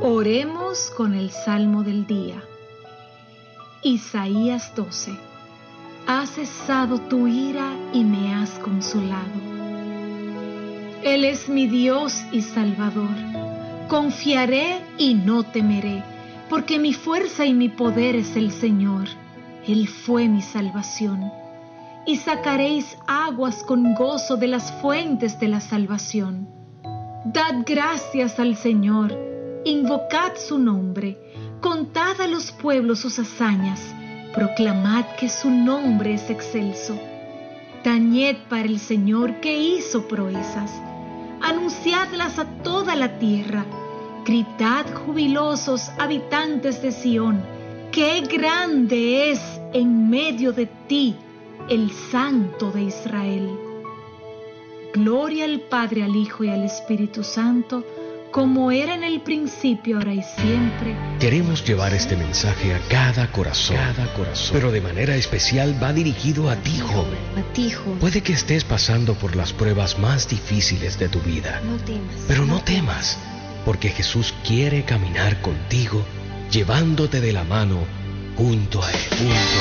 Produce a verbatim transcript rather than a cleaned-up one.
Oremos con el Salmo del día. Isaías doce. Has cesado tu ira y me has consolado. Él es mi Dios y Salvador. Confiaré y no temeré, porque mi fuerza y mi poder es el Señor. Él fue mi salvación. Y sacaréis aguas con gozo de las fuentes de la salvación. Dad gracias al Señor, invocad su nombre, contad a los pueblos sus hazañas, proclamad que su nombre es excelso. Tañed para el Señor que hizo proezas, anunciadlas a toda la tierra, gritad jubilosos habitantes de Sión, qué grande es en medio de ti el Santo de Israel. Gloria al Padre, al Hijo y al Espíritu Santo, como era en el principio, ahora y siempre. Queremos llevar este mensaje a cada corazón, cada corazón, pero de manera especial va dirigido a ti, joven. A ti, joven. Puede que estés pasando por las pruebas más difíciles de tu vida. No temas. Pero no no temas, porque Jesús quiere caminar contigo, llevándote de la mano junto a Él. Junto a Él.